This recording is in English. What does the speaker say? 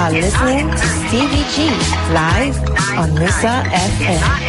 are listening to Stevie G live on Musa FM.